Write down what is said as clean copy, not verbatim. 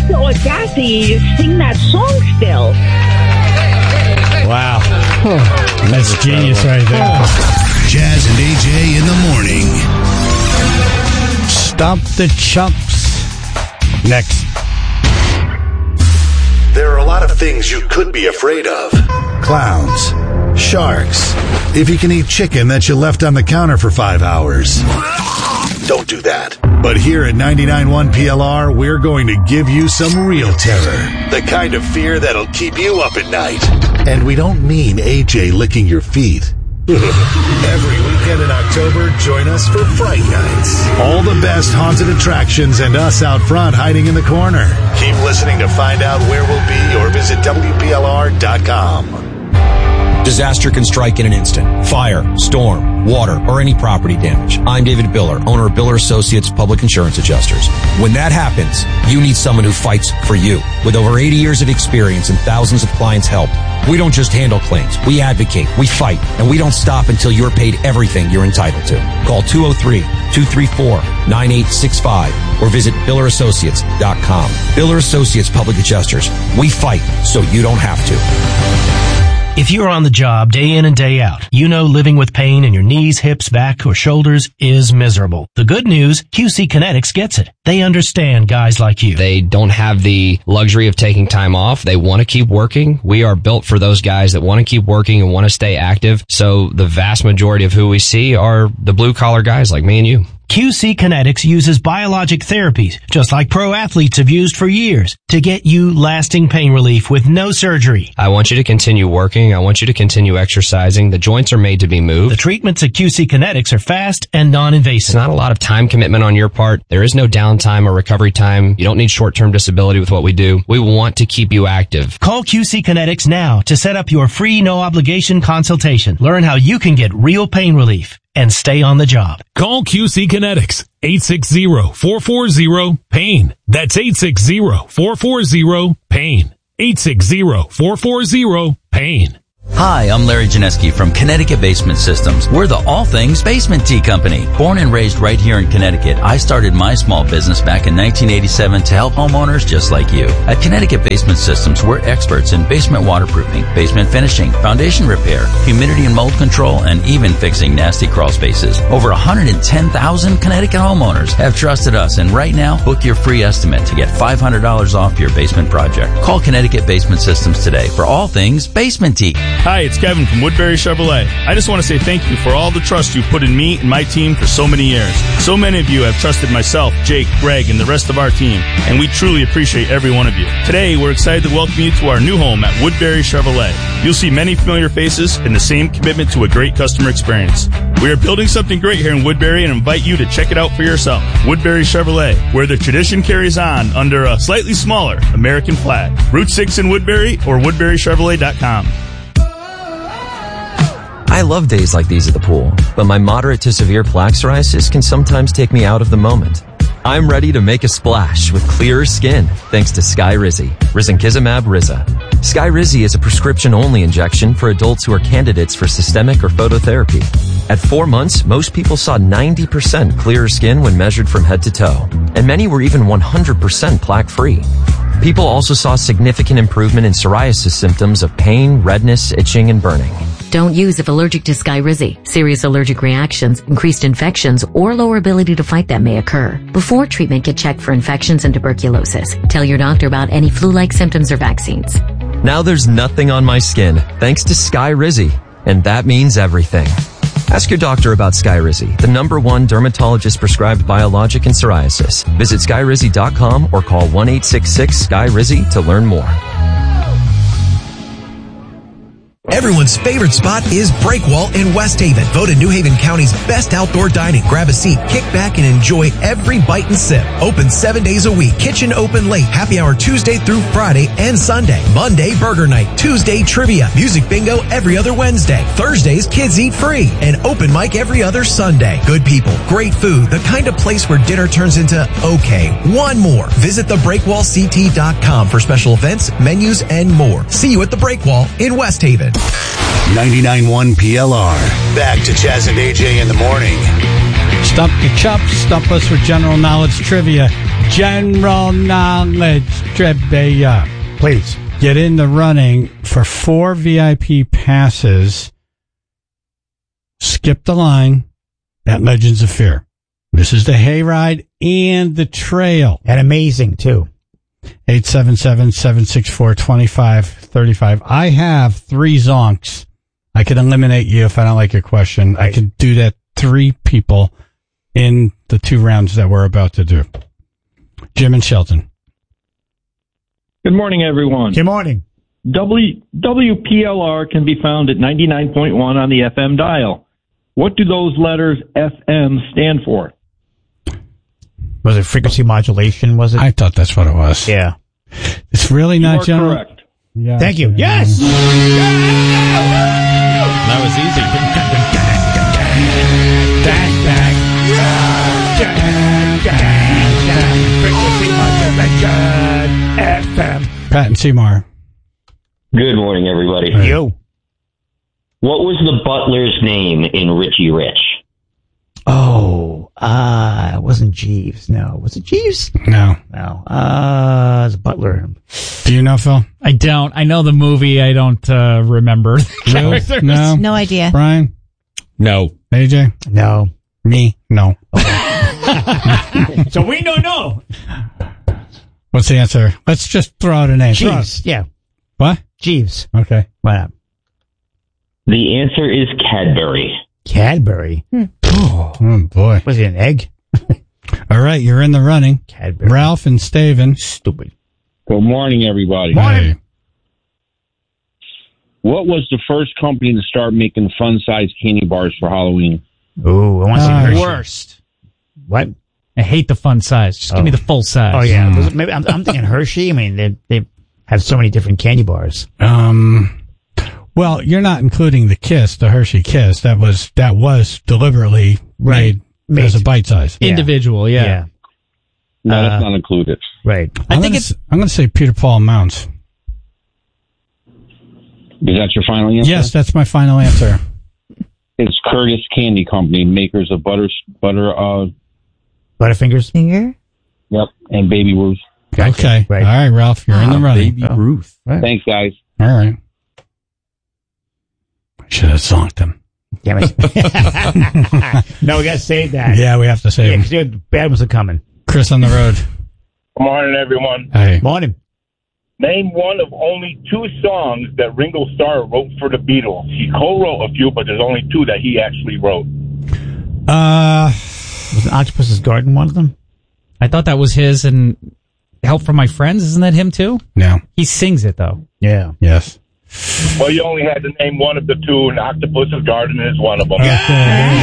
the audacity to sing that song still. Wow. That's genius right there. Jazz and AJ in the morning. Stop the chumps. Next. There are a lot of things you could be afraid of. Clowns. Sharks. If you can eat chicken that you left on the counter for 5 hours. Don't do that. But here at 99.1 PLR, we're going to give you some real terror. The kind of fear that'll keep you up at night. And we don't mean AJ licking your feet. Every weekend in October, join us for Fright Nights. All the best haunted attractions and us out front hiding in the corner. Keep listening to find out where we'll be or visit WPLR.com. Disaster can strike in an instant. Fire, storm, water, or any property damage. I'm David Biller, owner of Biller Associates Public Insurance Adjusters. When that happens, you need someone who fights for you. With over 80 years of experience and thousands of clients helped, we don't just handle claims. We advocate, we fight, and we don't stop until you're paid everything you're entitled to. Call 203-234-9865 or visit BillerAssociates.com. Biller Associates Public Adjusters. We fight so you don't have to. If you're on the job day in and day out, you know living with pain in your knees, hips, back, or shoulders is miserable. The good news, QC Kinetics gets it. They understand guys like you. They don't have the luxury of taking time off. They want to keep working. We are built for those guys that want to keep working and want to stay active. So the vast majority of who we see are the blue-collar guys like me and you. QC Kinetics uses biologic therapies, just like pro athletes have used for years, to get you lasting pain relief with no surgery. I want you to continue working. I want you to continue exercising. The joints are made to be moved. The treatments at QC Kinetics are fast and non-invasive. It's not a lot of time commitment on your part. There is no downtime or recovery time. You don't need short-term disability with what we do. We want to keep you active. Call QC Kinetics now to set up your free no-obligation consultation. Learn how you can get real pain relief and stay on the job. Call QC Kinetics, 860-440-PAIN. That's 860-440-PAIN. 860-440-PAIN. Hi, I'm Larry Janeski from Connecticut Basement Systems. We're the all things basement tea company. Born and raised right here in Connecticut, I started my small business back in 1987 to help homeowners just like you. At Connecticut Basement Systems, we're experts in basement waterproofing, basement finishing, foundation repair, humidity and mold control, and even fixing nasty crawl spaces. Over 110,000 Connecticut homeowners have trusted us, and right now, book your free estimate to get $500 off your basement project. Call Connecticut Basement Systems today for all things basement tea. Hi, it's Kevin from Woodbury Chevrolet. I just want to say thank you for all the trust you've put in me and my team for so many years. So many of you have trusted myself, Jake, Greg, and the rest of our team, and we truly appreciate every one of you. Today, we're excited to welcome you to our new home at Woodbury Chevrolet. You'll see many familiar faces and the same commitment to a great customer experience. We are building something great here in Woodbury and invite you to check it out for yourself. Woodbury Chevrolet, where the tradition carries on under a slightly smaller American flag. Route 6 in Woodbury or WoodburyChevrolet.com. I love days like these at the pool, but my moderate to severe plaque psoriasis can sometimes take me out of the moment. I'm ready to make a splash with clearer skin thanks to Skyrizi, Risankizumab Riza. Skyrizi is a prescription-only injection for adults who are candidates for systemic or phototherapy. At 4 months, most people saw 90% clearer skin when measured from head to toe, and many were even 100% plaque-free. People also saw significant improvement in psoriasis symptoms of pain, redness, itching, and burning. Don't use if allergic to Skyrizi. Serious allergic reactions, increased infections, or lower ability to fight them may occur. Before treatment, get checked for infections and tuberculosis. Tell your doctor about any flu-like symptoms or vaccines. Now there's nothing on my skin thanks to Skyrizi, and that means everything. Ask your doctor about Skyrizi, the #1 dermatologist-prescribed biologic in psoriasis. Visit Skyrizi.com or call 1-866-SKY-RIZI to learn more. Everyone's favorite spot is Breakwall in West Haven. Voted New Haven County's best outdoor dining. Grab a seat, kick back, and enjoy every bite and sip. Open 7 days a week. Kitchen open late. Happy hour Tuesday through Friday and Sunday. Monday, burger night. Tuesday, trivia. Music bingo every other Wednesday. Thursdays, kids eat free. And open mic every other Sunday. Good people, great food. The kind of place where dinner turns into, okay, one more. Visit thebreakwallct.com for special events, menus, and more. See you at the Breakwall in West Haven. 99.1 PLR. Back to Chaz and AJ in the morning. Stump your chops. Stump us with general knowledge trivia. General knowledge trivia. Please. Get in the running for 4 VIP passes. Skip the line at Legends of Fear. This is the hayride and the trail. And amazing, too. 877-764-2535. I have 3 zonks. I can eliminate you if I don't like your question. I can do that 3 people in the 2 rounds that we're about to do. Jim and Shelton. Good morning, everyone. Good morning. WPLR can be found at 99.1 on the FM dial. What do those letters FM stand for? Was it frequency modulation, was it? I thought that's what it was. Yeah. It's really not general. Correct. Yeah. Thank you. Yes! That was easy. FM. Pat and Seymour. Good morning, everybody. Hey. You. What was the butler's name in Richie Rich? Oh, it wasn't Jeeves. No. Was it Jeeves? No. No. It's Butler. Do you know, Phil? I don't. I know the movie. I don't remember the characters. No. No idea. Brian? No. AJ? No. Me? No. So we don't know. What's the answer? Let's just throw out a name. Jeeves. Yeah. What? Jeeves. Okay. Why not? The answer is Cadbury. Cadbury. Oh, boy. Was it an egg? All right, you're in the running. Cadbury. Ralph and Staven. Stupid. Good morning, everybody. Hey. What was the first company to start making fun-sized candy bars for Halloween? Ooh, I want to see Hershey. Worst. What? I hate the fun size. Just give me the full size. Oh, yeah. Maybe I'm thinking Hershey. I mean, they have so many different candy bars. Well, you're not including the Kiss, the Hershey Kiss. That was deliberately made as a bite size. Individual, yeah. No, that's not included. Right. I'm going to say Peter Paul Mounts. Is that your final answer? Yes, that's my final answer. It's Curtis Candy Company, makers of Butterfingers? Finger? Yep, and Baby Ruth. Okay. Right. All right, Ralph, you're in the running. Baby Ruth. Right. Thanks, guys. All right. I should have zonked him. Damn it. No, we got to save that. Yeah, we have to save him. Because the bad ones are coming. Chris on the road. Good morning, everyone. Hey. Morning. Name one of only 2 songs that Ringo Starr wrote for the Beatles. He co-wrote a few, but there's only 2 that he actually wrote. Was an Octopus's Garden one of them? I thought that was his and Help from My Friends. Isn't that him too? No. He sings it though. Yeah. Yes. Well, you only had to name one of the 2, and Octopus's Garden is one of them. Okay.